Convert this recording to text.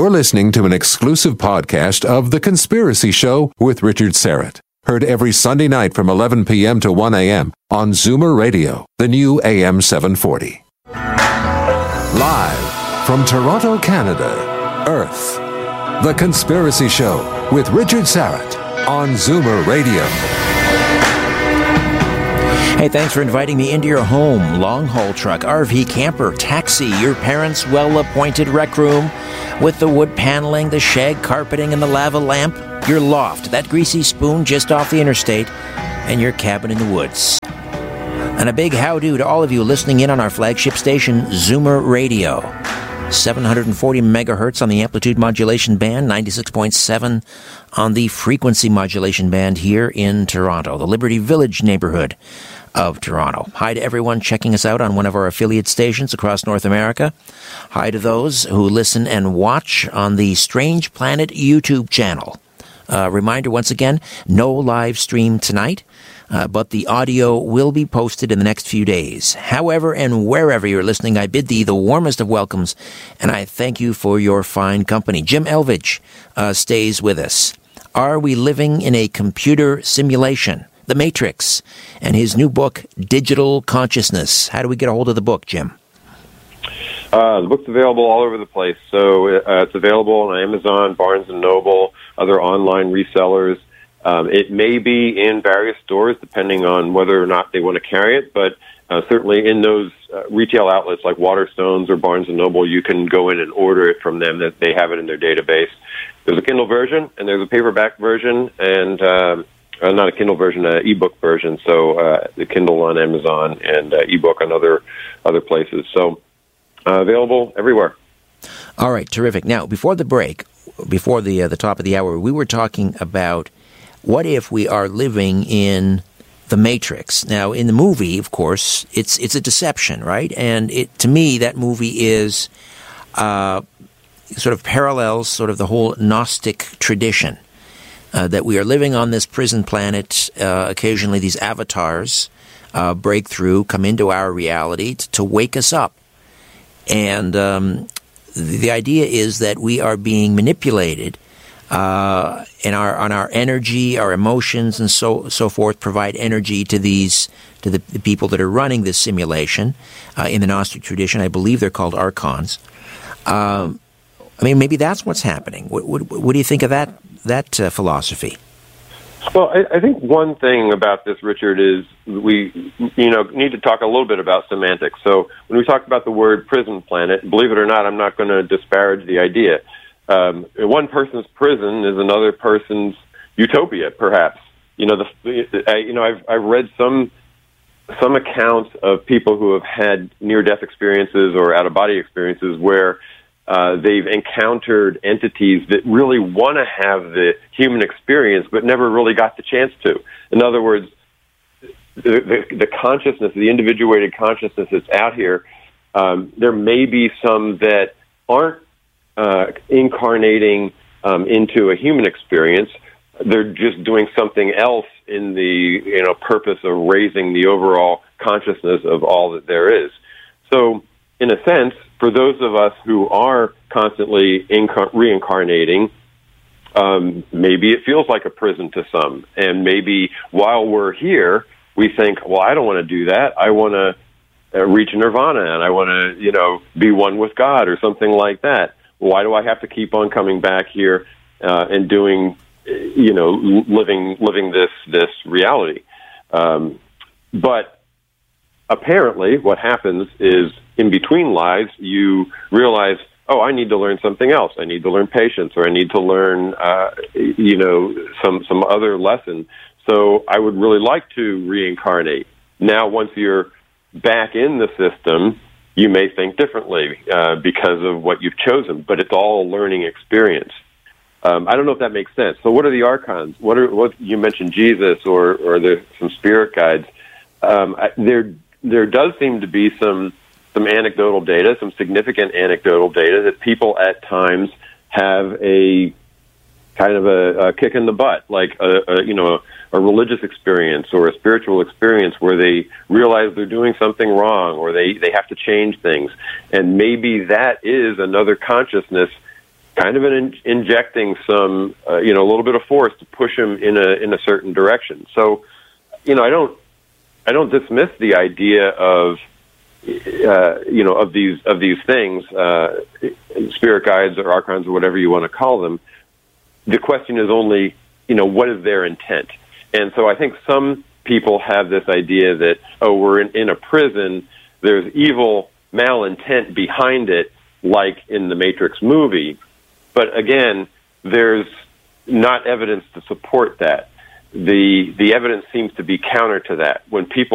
You're listening to an exclusive podcast of The Conspiracy Show with Richard Syrett. Heard every Sunday night from 11 p.m. to 1 a.m. on Zoomer Radio, the new AM 740. Live from Toronto, Canada, Earth. The Conspiracy Show with Richard Syrett on Zoomer Radio. Hey, thanks for inviting me into your home. Long-haul truck, RV, camper, taxi, your parents' well-appointed rec room with the wood paneling, the shag carpeting, and the lava lamp, your loft, that greasy spoon just off the interstate, and your cabin in the woods. And a big howdo to all of you listening in on our flagship station, Zoomer Radio. 740 megahertz on the amplitude modulation band, 96.7 on the frequency modulation band here in Toronto, the Liberty Village neighborhood of Toronto. Hi to everyone checking us out on one of our affiliate stations across North America. Hi to those who listen and watch on the Strange Planet YouTube channel. Reminder once again, no live stream tonight, but the audio will be posted in the next few days. However and wherever you're listening, I bid thee the warmest of welcomes, and I thank you for your fine company. Jim Elvidge stays with us. Are we living in a computer simulation? The Matrix, and his new book, Digital Consciousness. How do we get a hold of the book, Jim? The book's available all over the place. So it's available on Amazon, Barnes & Noble, other online resellers. It may be in various stores, depending on whether or not they want to carry it, but certainly in those retail outlets like Waterstones or Barnes & Noble, you can go in and order it from them. That they have it in their database. There's a Kindle version, and there's a paperback version, and not a Kindle version, an ebook version. So the Kindle on Amazon and ebook on other places. So available everywhere. All right, terrific. Now, before the break, before the top of the hour, we were talking about what if we are living in the Matrix. Now, in the movie, of course, it's a deception, right? And to me, that movie is sort of parallels sort of the whole Gnostic tradition. That we are living on this prison planet. Occasionally these avatars break through, come into our reality to wake us up. And the idea is that we are being manipulated on our energy, our emotions, and so forth, provide energy to the people that are running this simulation. In the Gnostic tradition, I believe they're called archons. I mean, maybe that's what's happening. What do you think of that philosophy? Well, I think one thing about this, Richard, is we need to talk a little bit about semantics. So when we talk about the word prison planet, believe it or not, I'm not going to disparage the idea. One person's prison is another person's utopia, perhaps. I've read some accounts of people who have had near-death experiences or out-of-body experiences where they've encountered entities that really want to have the human experience but never really got the chance to. In other words, the consciousness, the individuated consciousness that's out here, there may be some that aren't incarnating into a human experience. They're just doing something else in the purpose of raising the overall consciousness of all that there is. So, in a sense, for those of us who are constantly reincarnating, maybe it feels like a prison to some. And maybe while we're here, we think, well, I don't want to do that. I want to reach nirvana, and I want to, be one with God or something like that. Why do I have to keep on coming back here and doing, living this reality? But apparently what happens is in between lives, you realize, oh, I need to learn something else. I need to learn patience, or I need to learn, some other lesson. So I would really like to reincarnate. Now, once you're back in the system, you may think differently because of what you've chosen, but it's all a learning experience. I don't know if that makes sense. So what are the archons? What you mentioned Jesus or some spirit guides. There does seem to be some anecdotal data, some significant anecdotal data that people at times have a kind of a kick in the butt, like a religious experience or a spiritual experience where they realize they're doing something wrong or they have to change things. And maybe that is another consciousness kind of injecting some, a little bit of force to push them in a certain direction. So, I don't dismiss the idea of, of these things, spirit guides or archons or whatever you want to call them. The question is only, what is their intent? And so I think some people have this idea that, we're in a prison, there's evil malintent behind it, like in the Matrix movie. But again, there's not evidence to support that. The evidence seems to be counter to that. When people